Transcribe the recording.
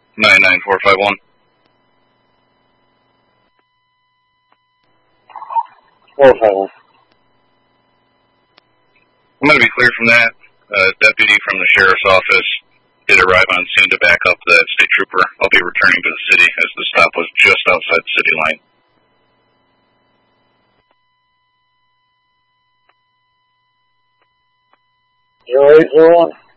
99451. 451. I'm going to be clear from that. Deputy from the sheriff's office did arrive on scene to back up that state trooper. I'll be returning to the city as the stop was just outside the city line. You're 801.